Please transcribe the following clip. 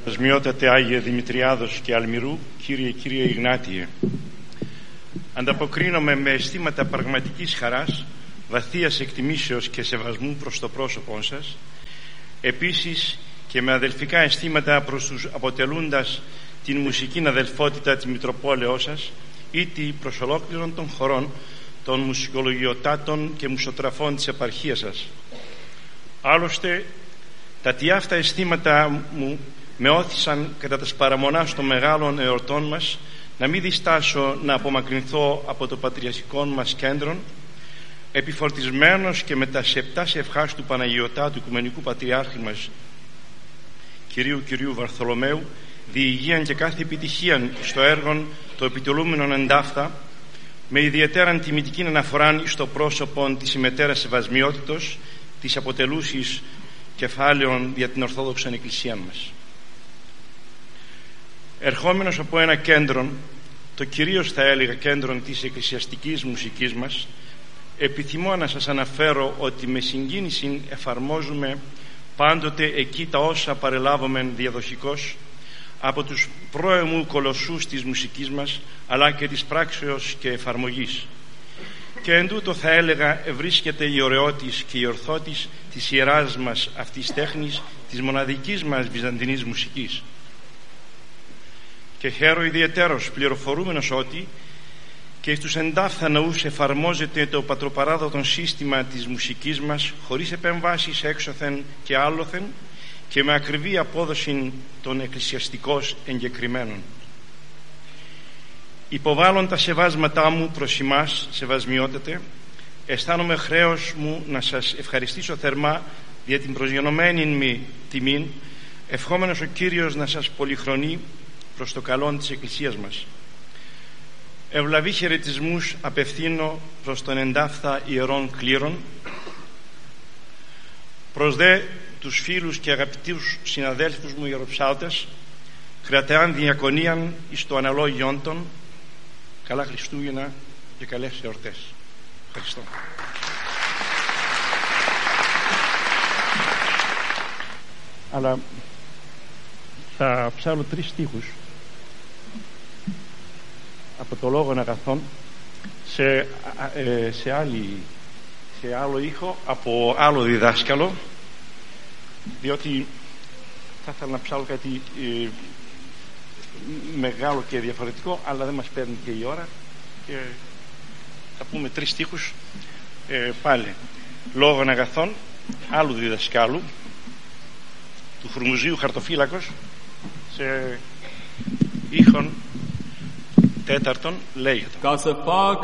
Σμιότατε Άγιε Δημητριάδος και Αλμυρού, Κύριε Ιγνάτιε, ανταποκρίνομαι με αισθήματα πραγματικής χαράς, βαθίας εκτιμήσεως και σεβασμού προς το πρόσωπό σας, επίσης και με αδελφικά αισθήματα προς τους αποτελούντας την μουσική αδελφότητα της Μητροπόλεως σας, ήτι προς ολόκληρον των χωρών των μουσικολογιοτάτων και μουσοτραφών της επαρχίας σας. Άλλωστε, τα τι αυτά αισθήματα μου με όθησαν κατά τας παραμονάς των μεγάλων εορτών μας να μην διστάσω να απομακρυνθώ από το πατριαρχικό μας κέντρο, επιφορτισμένος και με τα σεπτάς ευχάς του Παναγιωτάτου Οικουμενικού Πατριάρχη μας Κυρίου Βαρθολομαίου, διηγείαν και κάθε επιτυχίαν στο έργο το επιτελούμενον εντάφθα, με ιδιαίτερα τιμητική αναφορά στο πρόσωπο της ημετέρας σεβασμιότητος της αποτελούσης κεφάλαιων για την Ορθόδοξη Εκκλησία μας. Ερχόμενος από ένα κέντρο, το κυρίως θα έλεγα κέντρο της εκκλησιαστικής μουσικής μας, επιθυμώ να σας αναφέρω ότι με συγκίνηση εφαρμόζουμε πάντοτε εκεί τα όσα παρελάβουμε διαδοχικώς από τους πρώιμου κολοσσούς της μουσικής μας, αλλά και της πράξεως και εφαρμογής. Και εν τούτο θα έλεγα βρίσκεται η ωραιότης και η ορθότης της ιεράς μας αυτής τέχνης, της μοναδικής μας βυζαντινής μουσικής. Και χαίρο ιδιαιτέρως πληροφορούμενος ότι και στους εντάφθα ναούς εφαρμόζεται το πατροπαράδοτο σύστημα της μουσικής μας χωρίς επεμβάσεις έξωθεν και άλλοθεν και με ακριβή απόδοση των εκκλησιαστικών εγκεκριμένων. Υποβάλλον τα σεβάσματά μου προς εμάς, σεβασμιότατε, αισθάνομαι χρέος μου να σας ευχαριστήσω θερμά για την προσγειωμένη μου τιμήν, ευχόμενος ο Κύριος να σας πολυχρονεί προς το καλό της Εκκλησίας μας. Ευλαβή χαιρετισμούς απευθύνω προς τον εντάφθα ιερών κλήρων, προς δε τους φίλους και αγαπητούς συναδέλφους μου ιεροψάλτες, κρατεάν διακονίαν εις το αναλόγιον των. Καλά Χριστούγεννα και καλές εορτές. Ευχαριστώ. Αλλά θα ψάλω 3 στίχους από το Λόγον Αγαθών σε άλλο ήχο από άλλο διδάσκαλο, διότι θα ήθελα να ψάλω κάτι μεγάλο και διαφορετικό, αλλά δεν μας παίρνει και η ώρα και θα πούμε 3 στίχους πάλι. Λόγον Αγαθών άλλου διδασκάλου, του Χουρμουζίου Χαρτοφύλακος, σε ήχον 4 λέγεται.